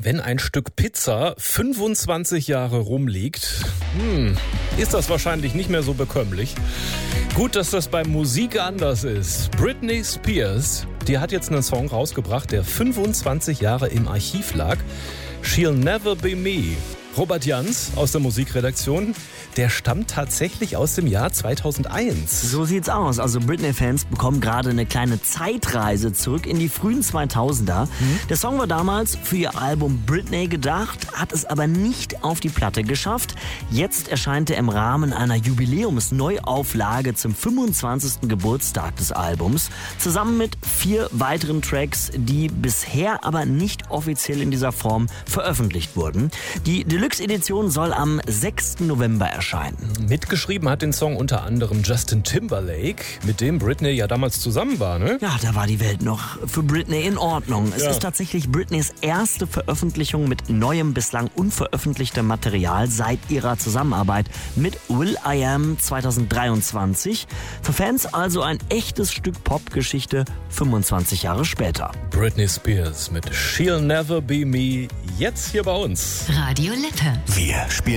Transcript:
Wenn ein Stück Pizza 25 Jahre rumliegt, ist das wahrscheinlich nicht mehr so bekömmlich. Gut, dass das bei Musik anders ist. Britney Spears, die hat jetzt einen Song rausgebracht, der 25 Jahre im Archiv lag. She'll Never Be Me. Robert Jans aus der Musikredaktion, der stammt tatsächlich aus dem Jahr 2001. So sieht's aus. Also Britney-Fans bekommen gerade eine kleine Zeitreise zurück in die frühen 2000er. Der Song war damals für ihr Album Britney gedacht, hat es aber nicht auf die Platte geschafft. Jetzt erscheint er im Rahmen einer Jubiläumsneuauflage zum 25. Geburtstag des Albums. Zusammen mit 4 weiteren Tracks, die bisher aber nicht offiziell in dieser Form veröffentlicht wurden. Die Deluxe-Edition soll am 6. November erscheinen. Mitgeschrieben hat den Song unter anderem Justin Timberlake, mit dem Britney ja damals zusammen war, ne? Ja, da war die Welt noch für Britney in Ordnung. Es ist tatsächlich Britneys erste Veröffentlichung mit neuem, bislang unveröffentlichtem Material seit ihrer Zusammenarbeit mit will.i.am 2023. Für Fans also ein echtes Stück Popgeschichte 25 Jahre später. Britney Spears mit She'll Never Be Me, jetzt hier bei uns. Radio Lippe. Wir spielen